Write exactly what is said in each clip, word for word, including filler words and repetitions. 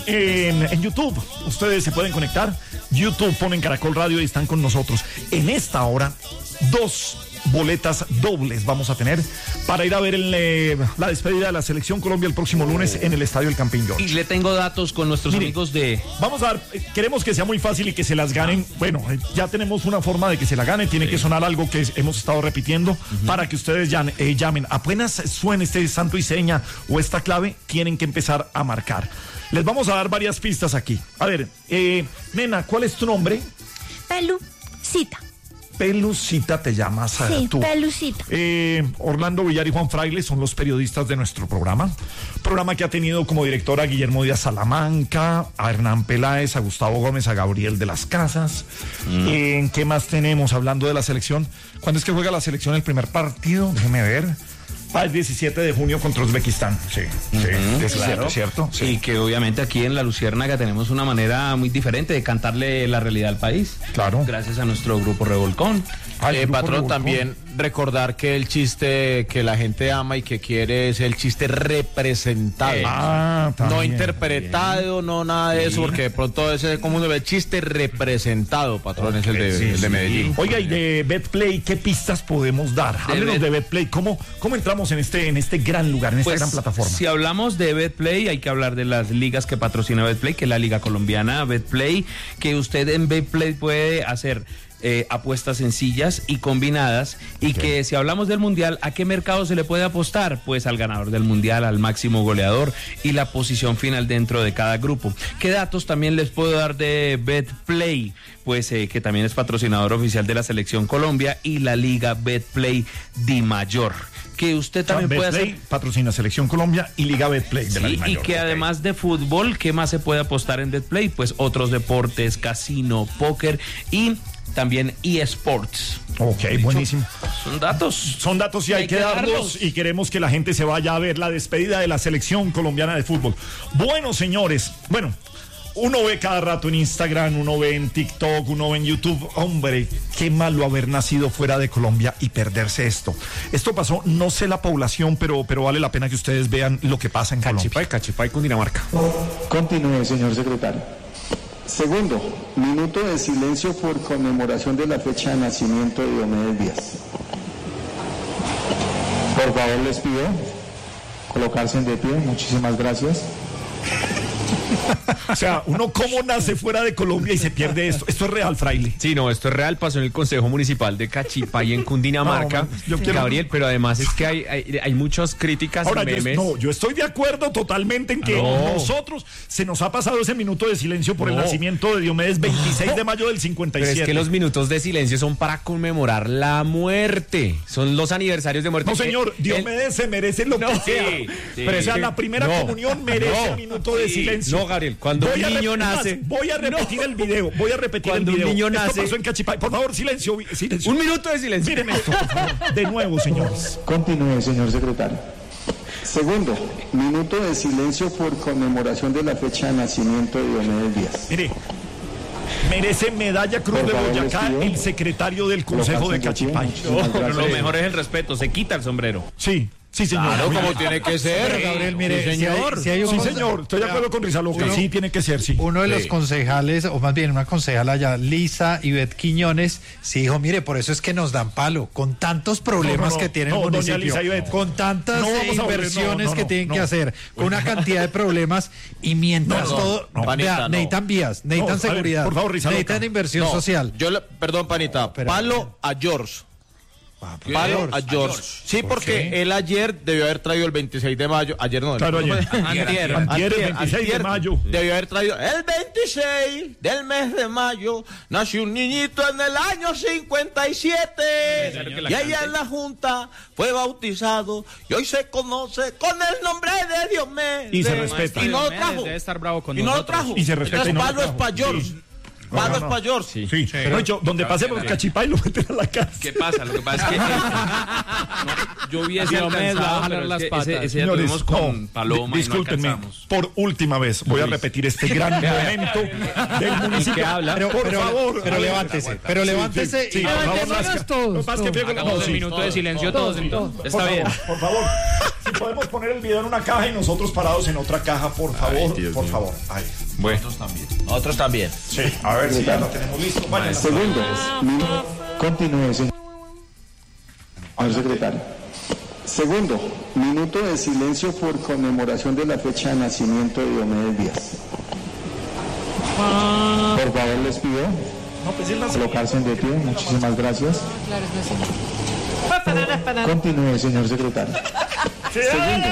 en, en YouTube. Ustedes se pueden conectar. YouTube, ponen Caracol Radio y están con nosotros. En esta hora, dos boletas dobles vamos a tener para ir a ver el, eh, la despedida de la Selección Colombia el próximo lunes en el Estadio El Campín George. Y le tengo datos con nuestros Mire, amigos de... Vamos a dar, eh, queremos que sea muy fácil y que se las ganen. Bueno, eh, ya tenemos una forma de que se la gane. Tiene sí. que sonar algo que hemos estado repitiendo uh-huh. para que ustedes llamen, eh, llamen. Apenas suene este santo y seña o esta clave, tienen que empezar a marcar. Les vamos a dar varias pistas aquí. A ver, eh, nena, ¿cuál es tu nombre? Pelucita. Pelucita te llamas sí, tú. Pelucita. Eh, Orlando Villar y Juan Fraile son los periodistas de nuestro programa. Programa que ha tenido como directora a Guillermo Díaz Salamanca, a Hernán Peláez, a Gustavo Gómez, a Gabriel de las Casas. Mm. Eh, ¿Qué más tenemos hablando de la selección? ¿Cuándo es que juega la selección el primer partido? Déjeme ver. Ah, el diecisiete de junio contra Uzbekistán. Sí, sí, uh-huh, diecisiete, claro. ¿Cierto? Sí. Y que obviamente aquí en La Luciérnaga tenemos una manera muy diferente de cantarle la realidad al país. Claro. Gracias a nuestro grupo Revolcón. Ah, eh, patrón, Revolcón. También recordar que el chiste que la gente ama y que quiere es el chiste representado. Eh, ah, también, no interpretado, bien. No nada de eso, sí. Porque de pronto ese es como el chiste representado, patrón, okay, es el de, sí, el de Medellín. Sí. Oiga, y de Betplay, ¿qué pistas podemos dar? Háblenos de Betplay, ¿cómo, cómo entramos en este, en este gran lugar, en esta pues, gran plataforma? Si hablamos de Betplay, hay que hablar de las ligas que patrocina Betplay, que es la Liga Colombiana Betplay, que usted en Betplay puede hacer Eh, apuestas sencillas y combinadas y okay. que si hablamos del mundial, ¿a qué mercado se le puede apostar? Pues al ganador del mundial, al máximo goleador y la posición final dentro de cada grupo. ¿Qué datos también les puedo dar de Betplay? Pues eh, que también es patrocinador oficial de la Selección Colombia y la Liga Betplay Dimayor. Que usted también puede hacer. Patrocina Selección Colombia y Liga Betplay de sí, la Dimayor. Y que okay. además de fútbol, ¿qué más se puede apostar en Betplay? Pues otros deportes, casino, póker y también eSports. Ok, buenísimo. Son datos. Son datos y hay, hay que, que darlos, darlos y queremos que la gente se vaya a ver la despedida de la Selección Colombiana de Fútbol. Bueno, señores, bueno, uno ve cada rato en Instagram, uno ve en TikTok, uno ve en YouTube. Hombre, qué malo haber nacido fuera de Colombia y perderse esto. Esto pasó, no sé la población, pero, pero vale la pena que ustedes vean lo que pasa en Cachipay, Colombia. Cachipay, Cundinamarca. Continúe, señor secretario. Segundo, minuto de silencio por conmemoración de la fecha de nacimiento de Diomedes Díaz. Por favor, les pido colocarse de pie. Muchísimas gracias. O sea, uno cómo nace fuera de Colombia y se pierde esto. Esto es real, Fraile. Sí, no, esto es real. Pasó en el Consejo Municipal de Cachipay en Cundinamarca. No, quiero... Gabriel, pero además es que hay, hay, hay muchas críticas. Ahora, memes. Yo, no, yo estoy de acuerdo totalmente en que no. nosotros se nos ha pasado ese minuto de silencio por no. el nacimiento de Diomedes veintiséis de mayo del cincuenta y siete. Pero es que los minutos de silencio son para conmemorar la muerte. Son los aniversarios de muerte. No, señor, Diomedes el... se merece lo no, que sea. Sí, sí, pero o sea, sí. la primera no, comunión merece no, un minuto de sí. silencio. No, Gabriel, cuando voy un niño nace. Más, voy a repetir no. el video. Voy a repetir cuando el video. Un niño nace. Esto pasó en Cachipay. Por favor, silencio, silencio. Un minuto de silencio. Mírenme esto, por favor. De nuevo, señores. Continúe, señor secretario. Segundo, minuto de silencio por conmemoración de la fecha de nacimiento de Diomedes Díaz. Mire, merece medalla Cruz de Boyacá el secretario del Consejo de Cachipay. No, pero lo mejor es el respeto. Se quita el sombrero. Sí. Sí, señor. Claro, como tiene que ser. Pero, Gabriel, mire, sí, señor. Si hay, si hay sí, conse- señor. Estoy de acuerdo con Rizaloca. Uno, sí, tiene que ser, sí. Uno de sí. los concejales, o más bien una concejala allá, Lisa Ivette Quiñones, sí dijo, mire, por eso es que nos dan palo, con tantos problemas no, no, no, que tiene no, el municipio, con tantas no eh, inversiones no, no, que tienen no, que hacer, con una cantidad de problemas, y mientras no, todo, no, panita, vea, no. necesitan vías, necesitan seguridad, ver, por favor, necesitan inversión social. Yo, le, perdón, panita, Pero, palo a George. Palo a George. Sí, porque ¿Por él ayer debió haber traído el veintiséis de mayo. Ayer no. Claro, no, ayer. Antier, antier, el veintiséis de mayo. Debió haber traído el veintiséis del mes de mayo. Nació un niñito en el año cincuenta y siete. Y allá en la Junta fue bautizado. Y hoy se conoce con el nombre de Diomedes. Y se respeta. Y no lo trajo. Debe estar bravo con y no lo trajo. Y se respeta. Entonces, palo es para George. Sí. Palo no, es no. para George. Sí, sí. sí. Pero yo, donde pasemos por Cachipay lo meten a la casa. ¿Qué pasa? Lo que pasa es que no, yo hubiese alcanzado, pero es que patas. ese, ese ya tuvimos con Paloma. Discúlpenme, y no por última vez voy a repetir este gran momento del municipio. ¿Qué habla? Pero, por pero, favor, pero levántese, pero levántese sí, sí, y por favor, todos. Lo más que hagamos un minuto de silencio todos, entonces. Está bien. Por favor, podemos poner el video en una caja y nosotros parados en otra caja, por favor, Ay, Dios por mío. favor. Ahí. Bueno. Nosotros también. Nosotros también. Sí, a ver si ya lo tenemos listo. Vaya, Segundo, continúe, señor secretario. Segundo, minuto de silencio por conmemoración de la fecha de nacimiento de Diomedes Díaz. Por favor, les pido colocarse en de pie. Muchísimas gracias. Continúe, señor secretario. Segundo.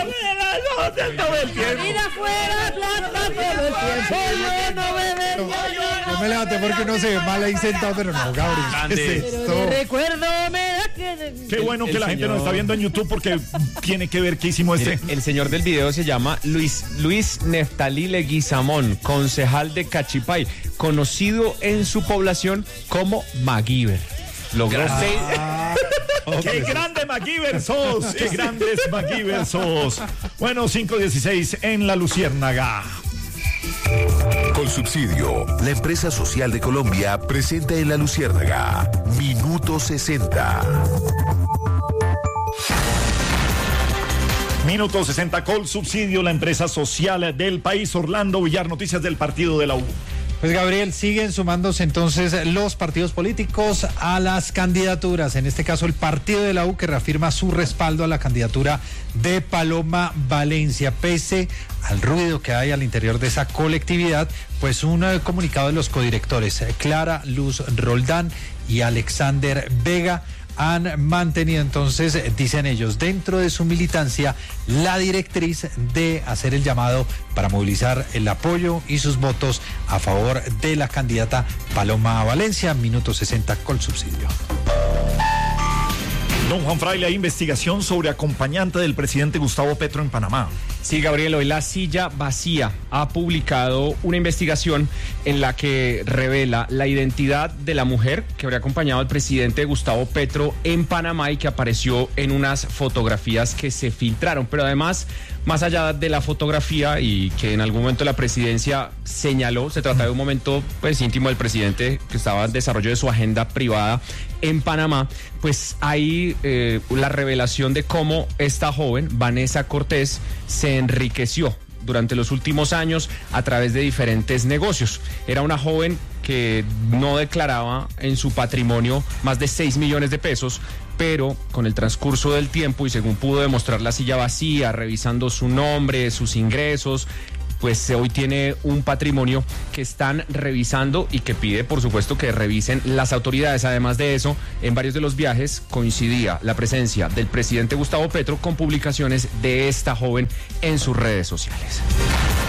Yo me levanté porque uno se ve mal ahí sentado, pero no, Gabriel. ¿Qué es esto? Recuerdo me da que... Qué bueno que el la señor... gente nos está viendo en YouTube porque tiene que ver qué hicimos este. Mire, el señor del video se llama Luis Luis Neftalí Leguizamón, concejal de Cachipay, conocido en su población como MacGyver. Logró seis... Ah, ¡Qué grande MacGyver sos! ¡Qué grandes MacGyver sos! Bueno, cinco dieciséis en La Luciérnaga. Colsubsidio, la empresa social de Colombia, presenta en La Luciérnaga Minuto sesenta. Minuto sesenta, Colsubsidio, la empresa social del país. Orlando Villar, noticias del partido de la U. Pues Gabriel, siguen sumándose entonces los partidos políticos a las candidaturas, en este caso el partido de la U, que reafirma su respaldo a la candidatura de Paloma Valencia, pese al ruido que hay al interior de esa colectividad. Pues un uh, comunicado de los codirectores Clara Luz Roldán y Alexander Vega han mantenido entonces, dicen ellos, dentro de su militancia, la directriz de hacer el llamado para movilizar el apoyo y sus votos a favor de la candidata Paloma Valencia. Minuto sesenta, Colsubsidio. Don Juan Fraile, hay investigación sobre acompañante del presidente Gustavo Petro en Panamá. Sí, Gabriel, hoy La Silla Vacía ha publicado una investigación en la que revela la identidad de la mujer que habría acompañado al presidente Gustavo Petro en Panamá y que apareció en unas fotografías que se filtraron. Pero además, más allá de la fotografía y que en algún momento la presidencia señaló, se trata de un momento pues íntimo del presidente que estaba en desarrollo de su agenda privada en Panamá, pues hay eh, la revelación de cómo esta joven, Vanessa Cortés, se enriqueció durante los últimos años a través de diferentes negocios. Era una joven que no declaraba en su patrimonio más de seis millones de pesos, pero con el transcurso del tiempo y según pudo demostrar La Silla Vacía, revisando su nombre, sus ingresos, pues hoy tiene un patrimonio que están revisando y que pide, por supuesto, que revisen las autoridades. Además de eso, en varios de los viajes coincidía la presencia del presidente Gustavo Petro con publicaciones de esta joven en sus redes sociales.